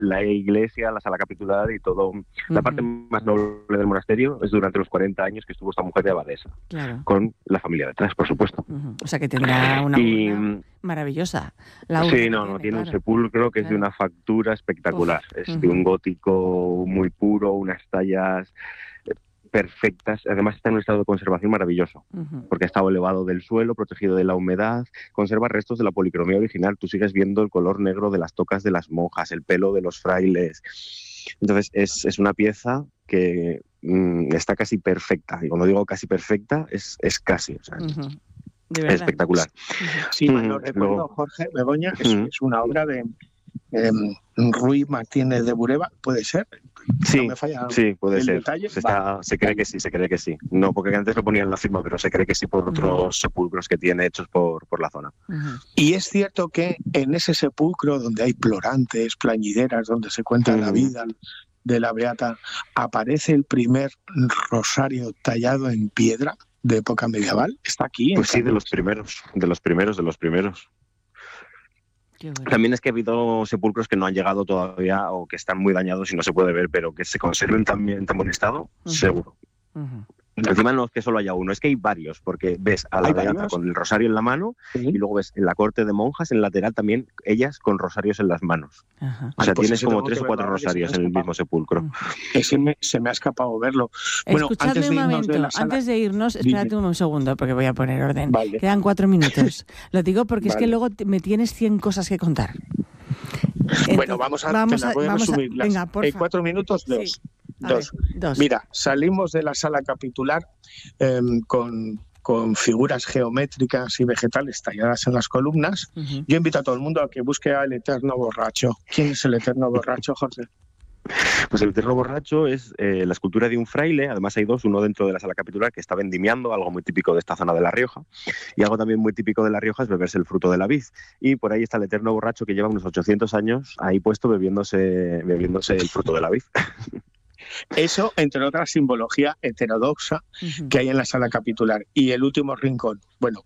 la iglesia, la sala capitular y todo. La parte más noble del monasterio es durante los 40 años que estuvo esta mujer de abadesa, con la familia detrás, por supuesto. O sea que tendrá una urna maravillosa. Tiene un sepulcro que es de una factura espectacular. Es de un gótico muy puro, unas tallas perfectas. Además está en un estado de conservación maravilloso, porque ha estado elevado del suelo, protegido de la humedad, conserva restos de la policromía original. Tú sigues viendo el color negro de las tocas de las monjas, el pelo de los frailes. Entonces es una pieza que está casi perfecta. Y cuando digo casi perfecta, es casi. O sea, es espectacular. Sí, lo recuerdo, Jorge, Begoña, es una obra de Ruy Martínez de Bureba, ¿puede ser? Sí, no me falla sí, puede ser. Detalle. Se cree que sí. No, porque antes lo ponían en la firma, pero se cree que sí por otros sepulcros que tiene hechos por la zona. Y es cierto que en ese sepulcro, donde hay plorantes, plañideras, donde se cuenta la vida de la beata, aparece el primer rosario tallado en piedra de época medieval. Está aquí. Pues sí, de los primeros. Bueno. También es que ha habido sepulcros que no han llegado todavía o que están muy dañados y no se puede ver, pero que se conserven también en tan buen estado, seguro. Encima no es que solo haya uno, es que hay varios, porque ves a la beata con el rosario en la mano y luego ves en la corte de monjas, en el lateral también, ellas con rosarios en las manos. O sea, tienes como 3 o 4 rosarios en el mismo sepulcro. Se me ha escapado verlo. Escuchadme un momento, antes de irnos, espérate un segundo, porque voy a poner orden. Vale. Quedan 4 minutos. Lo digo porque es que luego me tienes 100 cosas que contar. Entonces, bueno, vamos a resumir. Venga, por favor. 4 minutos, 2. Sí. Dos. Mira, salimos de la sala capitular con figuras geométricas y vegetales talladas en las columnas. Yo invito a todo el mundo a que busque al Eterno Borracho. ¿Quién es el Eterno Borracho, Jorge? Pues el Eterno Borracho es la escultura de un fraile. Además hay 2, uno dentro de la sala capitular que está vendimiando, algo muy típico de esta zona de La Rioja, y algo también muy típico de La Rioja es beberse el fruto de la vid, y por ahí está el Eterno Borracho que lleva unos 800 años ahí puesto bebiéndose el fruto de la vid. Eso, entre otras, simbología heterodoxa que hay en la sala capitular. Y el último rincón,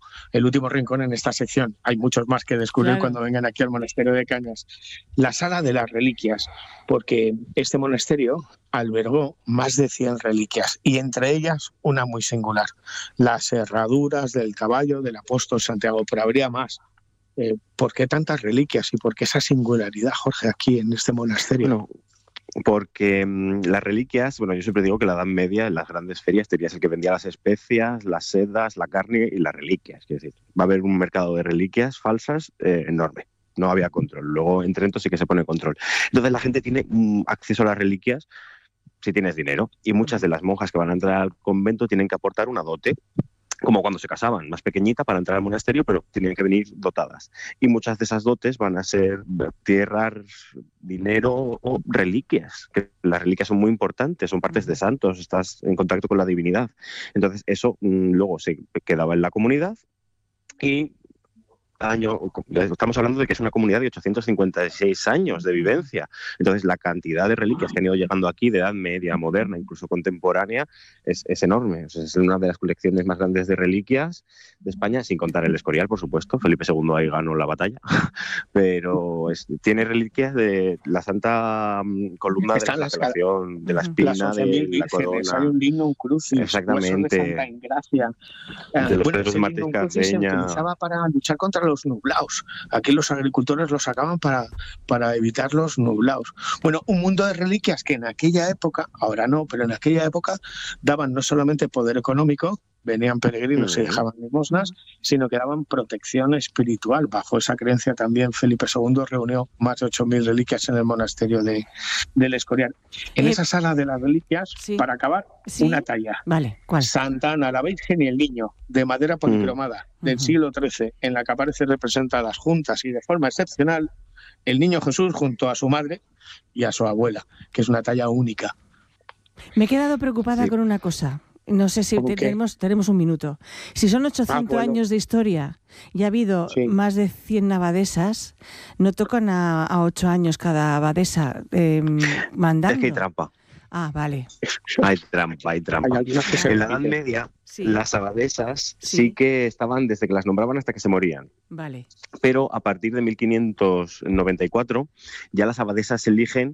en esta sección, hay muchos más que descubrir cuando vengan aquí al monasterio de Cañas, la sala de las reliquias, porque este monasterio albergó más de 100 reliquias, y entre ellas una muy singular, las herraduras del caballo del apóstol Santiago, pero habría más. ¿Por qué tantas reliquias y por qué esa singularidad, Jorge, aquí en este monasterio? Bueno, porque las reliquias, yo siempre digo que la Edad Media en las grandes ferias tenías el que vendía las especias, las sedas, la carne y las reliquias. Es decir, va a haber un mercado de reliquias falsas enorme. No había control. Luego en Trento sí que se pone control. Entonces la gente tiene acceso a las reliquias si tienes dinero. Y muchas de las monjas que van a entrar al convento tienen que aportar una dote, como cuando se casaban, más pequeñita para entrar al monasterio, pero tienen que venir dotadas. Y muchas de esas dotes van a ser tierras, dinero o reliquias, que las reliquias son muy importantes, son partes de santos, estás en contacto con la divinidad. Entonces eso luego se quedaba en la comunidad y estamos hablando de que es una comunidad de 856 años de vivencia. Entonces la cantidad de reliquias que han ido llegando aquí de edad media, moderna, incluso contemporánea, es enorme. O sea, es una de las colecciones más grandes de reliquias de España, sin contar el Escorial, por supuesto. Felipe II ahí ganó la batalla, pero tiene reliquias de la Santa Columna de la Flagelación, de la espina, de la corona. Hay un digno, un crucis, exactamente, de Santa Ingracia. De los Pedros de Martínez Cardeña. Se utilizaba para luchar contra los nublaos. Aquí los agricultores los sacaban para evitar los nublaos. Bueno, un mundo de reliquias que en aquella época, ahora no, pero en aquella época daban no solamente poder económico, venían peregrinos y dejaban limosnas, sino que daban protección espiritual. Bajo esa creencia también Felipe II reunió más de 8.000 reliquias en el monasterio del Escorial. En esa sala de las reliquias, para acabar, una talla. Vale, ¿cuál? Santa Ana, la Virgen y el Niño, de madera policromada, del siglo XIII, en la que aparecen representadas juntas y de forma excepcional el Niño Jesús junto a su madre y a su abuela, que es una talla única. Me he quedado preocupada con una cosa. No sé si tenemos un minuto. Si son 800 años de historia y ha habido más de 100 abadesas, ¿no tocan a 8 años cada abadesa mandando? Es que hay trampa. Ah, vale. Hay trampa. En la Edad Media, las abadesas sí que estaban desde que las nombraban hasta que se morían. Vale. Pero a partir de 1594 ya las abadesas se eligen